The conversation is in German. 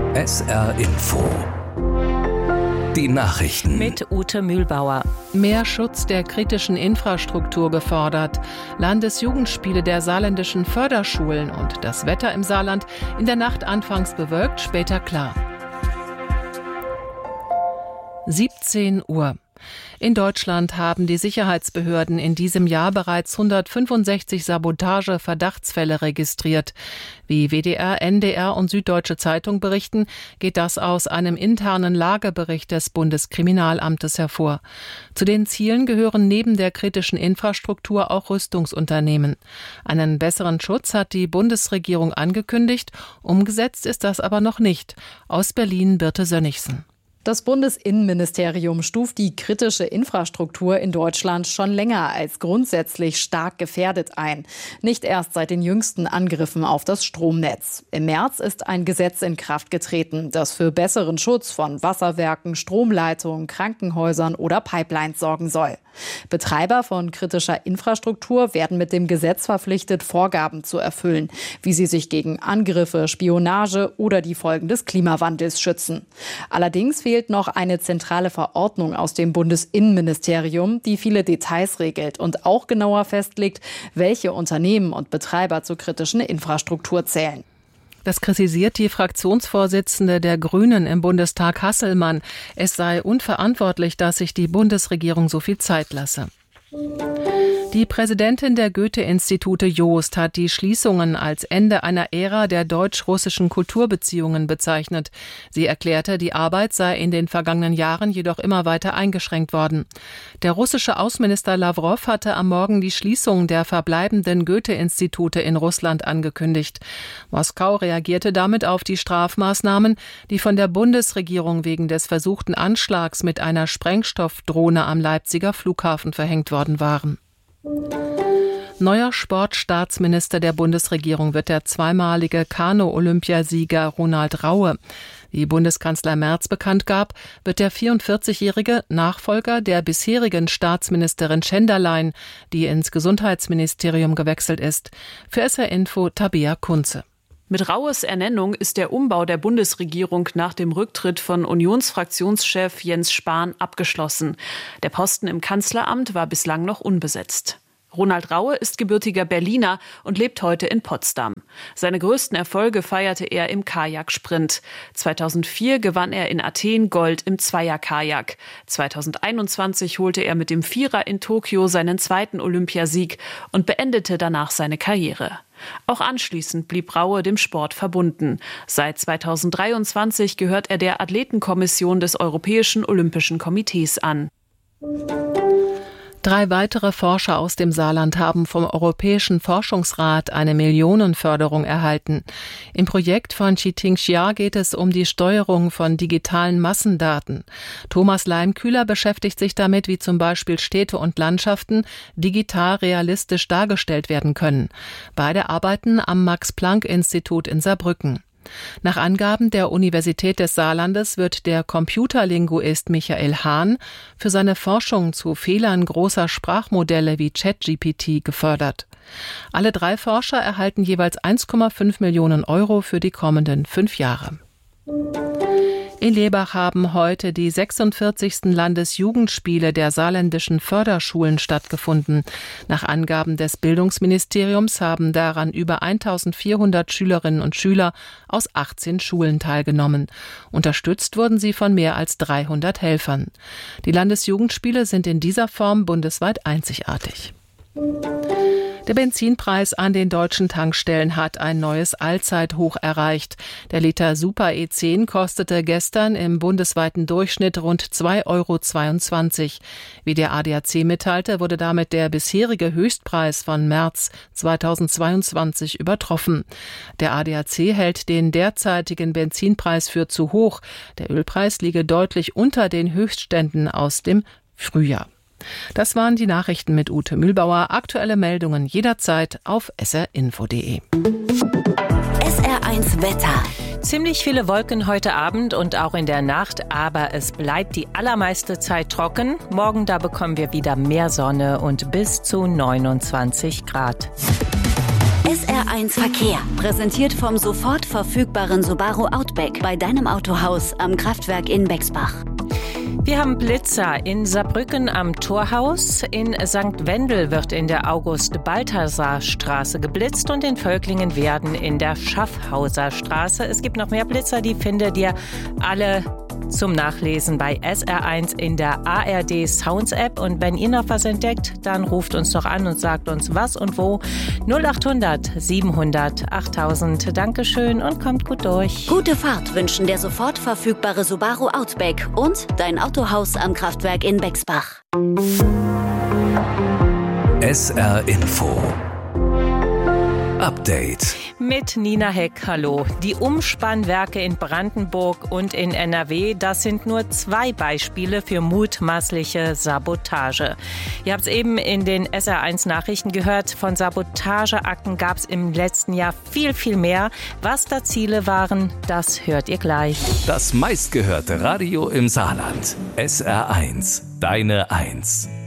SR Info. Die Nachrichten. Mit Ute Mühlbauer. Mehr Schutz der kritischen Infrastruktur gefordert. Landesjugendspiele der saarländischen Förderschulen und das Wetter im Saarland. In der Nacht anfangs bewölkt, später klar. 17 Uhr. In Deutschland haben die Sicherheitsbehörden in diesem Jahr bereits 165 Sabotage-Verdachtsfälle registriert. Wie WDR, NDR und Süddeutsche Zeitung berichten, geht das aus einem internen Lagebericht des Bundeskriminalamtes hervor. Zu den Zielen gehören neben der kritischen Infrastruktur auch Rüstungsunternehmen. Einen besseren Schutz hat die Bundesregierung angekündigt, umgesetzt ist das aber noch nicht. Aus Berlin Birte Sönnigsen. Das Bundesinnenministerium stuft die kritische Infrastruktur in Deutschland schon länger als grundsätzlich stark gefährdet ein. Nicht erst seit den jüngsten Angriffen auf das Stromnetz. Im März ist ein Gesetz in Kraft getreten, das für besseren Schutz von Wasserwerken, Stromleitungen, Krankenhäusern oder Pipelines sorgen soll. Betreiber von kritischer Infrastruktur werden mit dem Gesetz verpflichtet, Vorgaben zu erfüllen, wie sie sich gegen Angriffe, Spionage oder die Folgen des Klimawandels schützen. Allerdings fehlt noch eine zentrale Verordnung aus dem Bundesinnenministerium, die viele Details regelt und auch genauer festlegt, welche Unternehmen und Betreiber zur kritischen Infrastruktur zählen. Das kritisiert die Fraktionsvorsitzende der Grünen im Bundestag Hasselmann. Es sei unverantwortlich, dass sich die Bundesregierung so viel Zeit lasse. Die Präsidentin der Goethe-Institute Joost hat die Schließungen als Ende einer Ära der deutsch-russischen Kulturbeziehungen bezeichnet. Sie erklärte, die Arbeit sei in den vergangenen Jahren jedoch immer weiter eingeschränkt worden. Der russische Außenminister Lawrow hatte am Morgen die Schließung der verbleibenden Goethe-Institute in Russland angekündigt. Moskau reagierte damit auf die Strafmaßnahmen, die von der Bundesregierung wegen des versuchten Anschlags mit einer Sprengstoffdrohne am Leipziger Flughafen verhängt worden waren. Neuer Sportstaatsminister der Bundesregierung wird der zweimalige Kanu-Olympiasieger Ronald Raue. Wie Bundeskanzler Merz bekannt gab, wird der 44-jährige Nachfolger der bisherigen Staatsministerin Schenderlein, die ins Gesundheitsministerium gewechselt ist. Für SR Info Tabea Kunze. Mit Raues Ernennung ist der Umbau der Bundesregierung nach dem Rücktritt von Unionsfraktionschef Jens Spahn abgeschlossen. Der Posten im Kanzleramt war bislang noch unbesetzt. Ronald Raue ist gebürtiger Berliner und lebt heute in Potsdam. Seine größten Erfolge feierte er im Kajaksprint. 2004 gewann er in Athen Gold im Zweierkajak. 2021 holte er mit dem Vierer in Tokio seinen zweiten Olympiasieg und beendete danach seine Karriere. Auch anschließend blieb Raue dem Sport verbunden. Seit 2023 gehört er der Athletenkommission des Europäischen Olympischen Komitees an. 3 weitere Forscher aus dem Saarland haben vom Europäischen Forschungsrat eine Millionenförderung erhalten. Im Projekt von Chiting Xia geht es um die Steuerung von digitalen Massendaten. Thomas Leimkühler beschäftigt sich damit, wie zum Beispiel Städte und Landschaften digital realistisch dargestellt werden können. Beide arbeiten am Max-Planck-Institut in Saarbrücken. Nach Angaben der Universität des Saarlandes wird der Computerlinguist Michael Hahn für seine Forschung zu Fehlern großer Sprachmodelle wie ChatGPT gefördert. Alle 3 Forscher erhalten jeweils 1,5 Millionen Euro für die kommenden 5 Jahre. In Lebach haben heute die 46. Landesjugendspiele der saarländischen Förderschulen stattgefunden. Nach Angaben des Bildungsministeriums haben daran über 1400 Schülerinnen und Schüler aus 18 Schulen teilgenommen. Unterstützt wurden sie von mehr als 300 Helfern. Die Landesjugendspiele sind in dieser Form bundesweit einzigartig. Der Benzinpreis an den deutschen Tankstellen hat ein neues Allzeithoch erreicht. Der Liter Super E10 kostete gestern im bundesweiten Durchschnitt rund 2,22 €. Wie der ADAC mitteilte, wurde damit der bisherige Höchstpreis von März 2022 übertroffen. Der ADAC hält den derzeitigen Benzinpreis für zu hoch. Der Ölpreis liege deutlich unter den Höchstständen aus dem Frühjahr. Das waren die Nachrichten mit Ute Mühlbauer. Aktuelle Meldungen jederzeit auf srinfo.de. SR1 Wetter. Ziemlich viele Wolken heute Abend und auch in der Nacht, aber es bleibt die allermeiste Zeit trocken. Morgen da bekommen wir wieder mehr Sonne und bis zu 29 Grad. SR1 Verkehr. Präsentiert vom sofort verfügbaren Subaru Outback bei deinem Autohaus am Kraftwerk in Bexbach. Wir haben Blitzer in Saarbrücken am Torhaus. In St. Wendel wird in der August-Balthasar-Straße geblitzt und in Völklingen werden in der Schaffhauser Straße. Es gibt noch mehr Blitzer, die findet ihr alle zum Nachlesen bei SR1 in der ARD Sounds App. Und wenn ihr noch was entdeckt, dann ruft uns doch an und sagt uns was und wo. 0800 700 8000. Dankeschön und kommt gut durch. Gute Fahrt wünschen der sofort verfügbare Subaru Outback und dein Autohaus am Kraftwerk in Bexbach. SR Info Update mit Nina Heck, hallo. Die Umspannwerke in Brandenburg und in NRW, das sind nur 2 Beispiele für mutmaßliche Sabotage. Ihr habt es eben in den SR1 Nachrichten gehört, von Sabotageakten gab es im letzten Jahr viel, viel mehr. Was da Ziele waren, das hört ihr gleich. Das meistgehörte Radio im Saarland. SR1, deine 1.